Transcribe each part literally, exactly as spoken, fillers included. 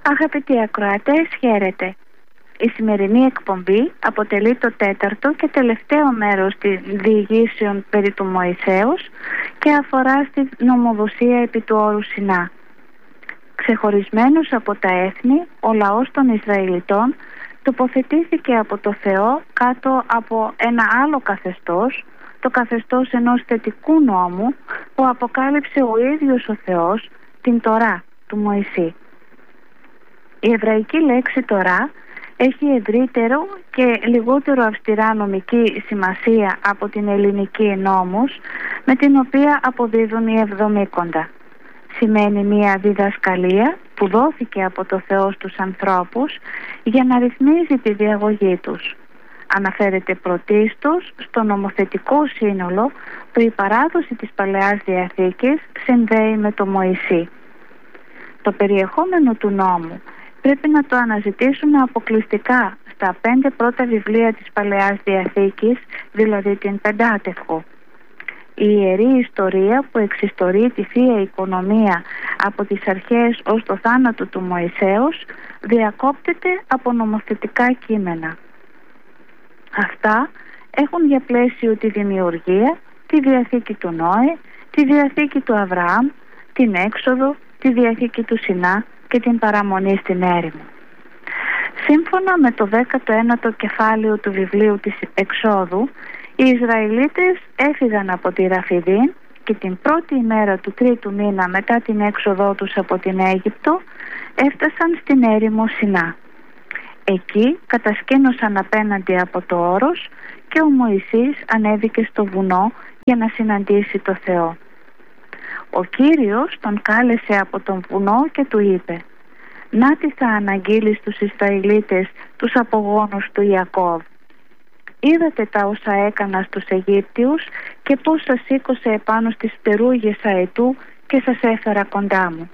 Αγαπητοί ακροατές, χαίρετε. Η σημερινή εκπομπή αποτελεί το τέταρτο και τελευταίο μέρος της διηγήσεων περί του Μωϋσέως και αφορά στη νομοδοσία επί του όρου Σινά. Ξεχωρισμένος από τα έθνη, ο λαός των Ισραηλιτών τοποθετήθηκε από το Θεό κάτω από ένα άλλο καθεστώς, το καθεστώς ενός θετικού νόμου που αποκάλυψε ο ίδιος ο Θεός, την Τορά του Μωυσή. Η εβραϊκή λέξη Τορά έχει ευρύτερο και λιγότερο αυστηρά νομική σημασία από την ελληνική νόμους, με την οποία αποδίδουν οι εβδομήκοντα. Σημαίνει μια διδασκαλία που δόθηκε από το Θεό στους ανθρώπους για να ρυθμίζει τη διαγωγή τους. Αναφέρεται πρωτίστως στο νομοθετικό σύνολο που η παράδοση της Παλαιάς Διαθήκης συνδέει με το Μωυσή. Το περιεχόμενο του νόμου πρέπει να το αναζητήσουμε αποκλειστικά στα πέντε πρώτα βιβλία της Παλαιάς Διαθήκης, δηλαδή την Πεντάτευκο. Η Ιερή Ιστορία που εξιστορεί τη Θεία Οικονομία από τις αρχές ως το θάνατο του Μωυσέως διακόπτεται από νομοθετικά κείμενα. Αυτά έχουν για πλαίσιο τη δημιουργία, τη Διαθήκη του Νόε, τη Διαθήκη του Αβραάμ, την Έξοδο, τη Διαθήκη του Σινά και την παραμονή στην έρημο. Σύμφωνα με το δέκατο ένατο κεφάλαιο του βιβλίου της Εξόδου, οι Ισραηλίτες έφυγαν από τη Ραφιδίν και την πρώτη ημέρα του τρίτου μήνα μετά την έξοδό τους από την Αίγυπτο έφτασαν στην έρημο Σινά. Εκεί κατασκήνωσαν απέναντι από το όρος και ο Μωυσής ανέβηκε στο βουνό για να συναντήσει το Θεό. Ο Κύριος τον κάλεσε από τον βουνό και του είπε: «Να τι θα αναγγείλεις στους Ισραηλίτες, τους απογόνους του Ιακώβ. Είδατε τα όσα έκανα στους Αιγύπτιους και πώς σας σήκωσε επάνω στις φτερούγες αετού και σας έφερα κοντά μου.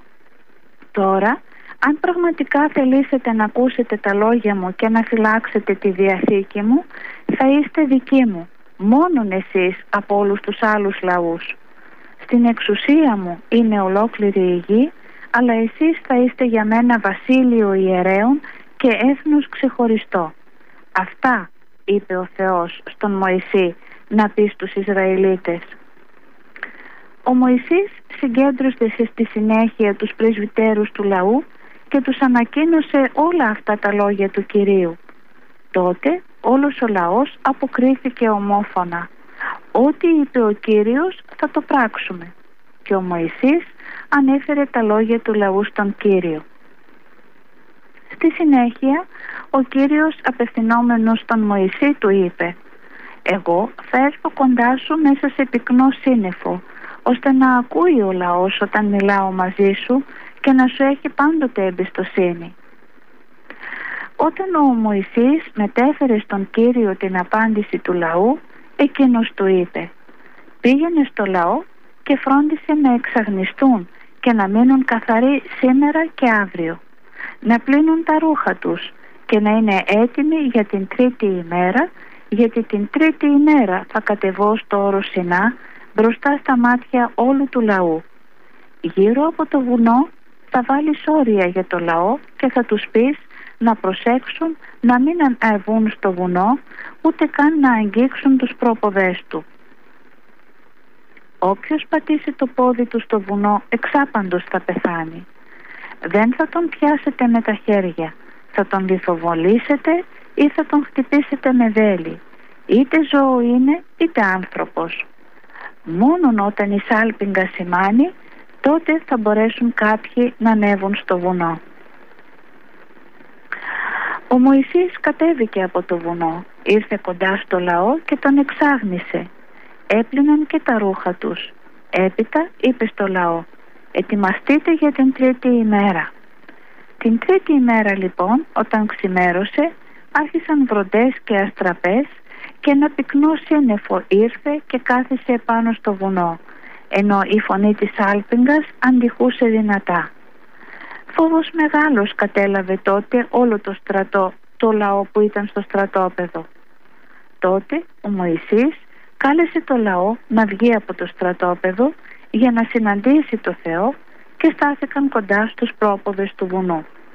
Τώρα, αν πραγματικά θελήσετε να ακούσετε τα λόγια μου και να φυλάξετε τη Διαθήκη μου, θα είστε δικοί μου, μόνον εσείς από όλους τους άλλους λαούς. Στην εξουσία μου είναι ολόκληρη η γη, αλλά εσείς θα είστε για μένα βασίλειο ιερέων και έθνος ξεχωριστό». Αυτά είπε ο Θεός στον Μωυσή να πει στους Ισραηλίτες. Ο Μωυσής συγκέντρωσε στη συνέχεια τους πρεσβυτέρους του λαού και τους ανακοίνωσε όλα αυτά τα λόγια του Κυρίου. Τότε όλος ο λαός αποκρίθηκε ομόφωνα: «Ό,τι είπε ο Κύριος θα το πράξουμε». Και ο Μωυσής ανέφερε τα λόγια του λαού στον Κύριο. Στη συνέχεια ο Κύριος, απευθυνόμενος στον Μωυσή, του είπε: «Εγώ θα έρθω κοντά σου μέσα σε πυκνό σύννεφο, ώστε να ακούει ο λαός όταν μιλάω μαζί σου και να σου έχει πάντοτε εμπιστοσύνη». Όταν ο Μωυσής μετέφερε στον Κύριο την απάντηση του λαού, εκείνος του είπε: «Πήγαινε στο λαό και φρόντισε να εξαγνιστούν και να μείνουν καθαροί σήμερα και αύριο, να πλύνουν τα ρούχα τους και να είναι έτοιμοι για την τρίτη ημέρα, γιατί την τρίτη ημέρα θα κατεβώ στο όρο Σινά μπροστά στα μάτια όλου του λαού. Γύρω από το βουνό θα βάλεις όρια για το λαό και θα τους πεις να προσέξουν να μην ανεβούν στο βουνό, ούτε καν να αγγίξουν τους πρόποδες του. Όποιος πατήσει το πόδι του στο βουνό εξάπαντος θα πεθάνει. Δεν θα τον πιάσετε με τα χέρια, θα τον λιθοβολήσετε ή θα τον χτυπήσετε με δέλη, είτε ζώο είναι είτε άνθρωπος. Μόνον όταν η σάλπιγγα σημάνει, τότε θα μπορέσουν κάποιοι να ανέβουν στο βουνό». Ο Μωυσής κατέβηκε από το βουνό, ήρθε κοντά στο λαό και τον εξάγνησε. Έπλυναν και τα ρούχα τους. Έπειτα είπε στο λαό: «Ετοιμαστείτε για την τρίτη ημέρα». Την τρίτη ημέρα λοιπόν, όταν ξημέρωσε, άρχισαν βροντές και αστραπές και ένα πυκνό σύννεφο ήρθε και κάθισε επάνω στο βουνό, ενώ η φωνή της άλπιγγας αντιχούσε δυνατά. Φόβος μεγάλος κατέλαβε τότε όλο το στρατό, το λαό που ήταν στο στρατόπεδο. Τότε ο Μωυσής κάλεσε το λαό να βγει από το στρατόπεδο για να συναντήσει το Θεό και στάθηκαν κοντά στους πρόποδες του βουνού.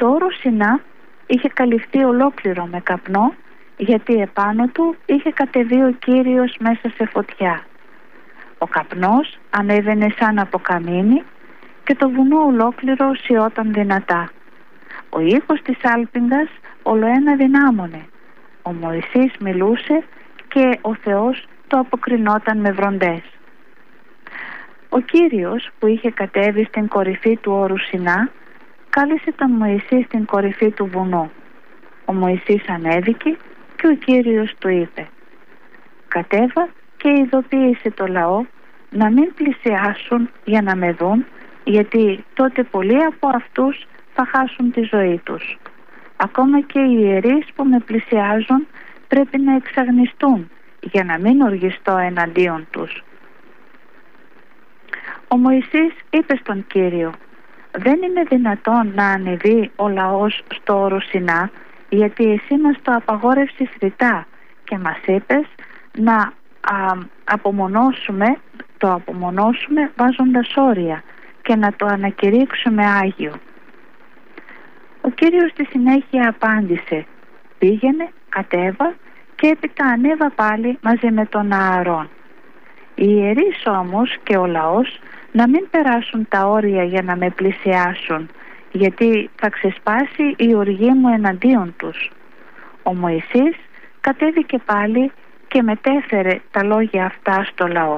Το όρος Σινά είχε καλυφθεί ολόκληρο με καπνό, γιατί επάνω του είχε κατεβεί ο Κύριος μέσα σε φωτιά. Ο καπνός ανέβαινε σαν από καμίνι και το βουνό ολόκληρο σιώταν δυνατά. Ο ήχος της άλπιγγας ολοένα δυνάμωνε. Ο Μωυσής μιλούσε και ο Θεός το αποκρινόταν με βροντές. Ο Κύριος που είχε κατέβει στην κορυφή του όρου Σινά κάλεσε τον Μωυσή στην κορυφή του βουνού. Ο Μωυσής ανέβηκε και ο Κύριος του είπε: «Κατέβα και ειδοποίησε το λαό να μην πλησιάσουν για να με δουν, γιατί τότε πολλοί από αυτούς θα χάσουν τη ζωή τους. Ακόμα και οι ιερείς που με πλησιάζουν πρέπει να εξαγνιστούν για να μην οργιστώ εναντίον τους». Ο Μωυσής είπε στον Κύριο: «Δεν είναι δυνατόν να ανεβεί ο λαός στο όρο Σινά, γιατί εσύ μας το απαγόρευσες ρητά και μας είπες να α, απομονώσουμε, το απομονώσουμε βάζοντας όρια και να το ανακηρύξουμε Άγιο». Ο Κύριος στη συνέχεια απάντησε: «Πήγαινε, κατέβα και έπειτα ανέβα πάλι μαζί με τον Ααρών. Οι ιερείς όμως και ο λαός να μην περάσουν τα όρια για να με πλησιάσουν, γιατί θα ξεσπάσει η οργή μου εναντίον τους». Ο Μωυσής κατέβηκε πάλι και μετέφερε τα λόγια αυτά στο λαό.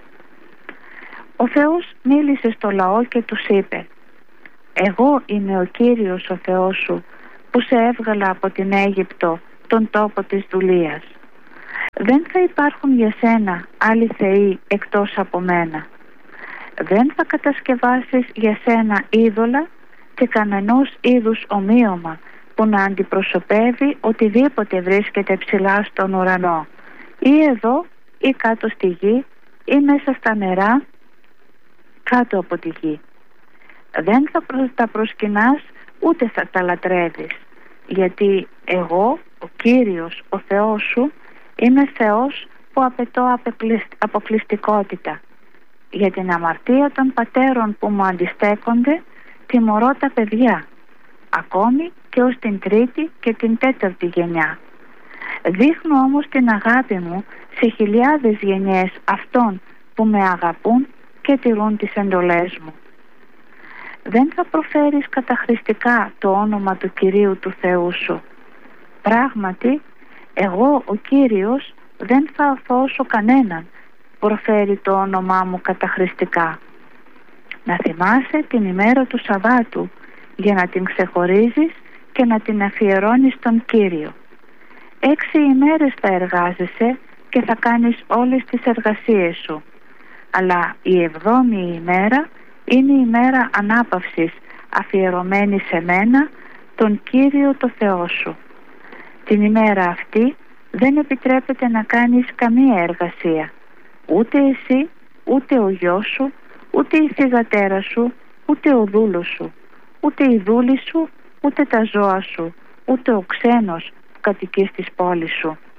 Ο Θεός μίλησε στο λαό και τους είπε: «Εγώ είμαι ο Κύριος ο Θεός σου, που σε έβγαλα από την Αίγυπτο, τον τόπο της δουλείας. Δεν θα υπάρχουν για σένα άλλοι θεοί εκτός από μένα. Δεν θα κατασκευάσεις για σένα είδωλα και κανενός είδους ομοίωμα που να αντιπροσωπεύει οτιδήποτε βρίσκεται ψηλά στον ουρανό, ή εδώ ή κάτω στη γη ή μέσα στα νερά κάτω από τη γη. Δεν θα τα προσκυνάς ούτε θα τα λατρεύεις, γιατί εγώ, ο Κύριος ο Θεός σου, είμαι Θεός που απαιτώ αποκλειστικότητα. Για την αμαρτία των πατέρων που μου αντιστέκονται τιμωρώ τα παιδιά, ακόμη και ως την τρίτη και την τέταρτη γενιά. Δείχνω όμως την αγάπη μου σε χιλιάδες γενιές αυτών που με αγαπούν και τηρούν τις εντολές μου. Δεν θα προφέρεις καταχρηστικά το όνομα του Κυρίου του Θεού σου. Πράγματι, εγώ ο Κύριος δεν θα αθώσω κανέναν προφέρει το όνομά μου καταχρηστικά. Να θυμάσαι την ημέρα του Σαββάτου για να την ξεχωρίζεις και να την αφιερώνεις στον Κύριο. Έξι ημέρες θα εργάζεσαι και θα κάνεις όλες τις εργασίες σου, αλλά η εβδόμη ημέρα είναι η ημέρα ανάπαυσης, αφιερωμένη σε μένα, τον Κύριο το Θεό σου. Την ημέρα αυτή δεν επιτρέπεται να κάνεις καμία εργασία, ούτε εσύ, ούτε ο γιος σου, ούτε η θυγατέρα σου, ούτε ο δούλος σου, ούτε η δούλη σου, ούτε τα ζώα σου, ούτε ο ξένος που κατοικεί στις πόλεις σου.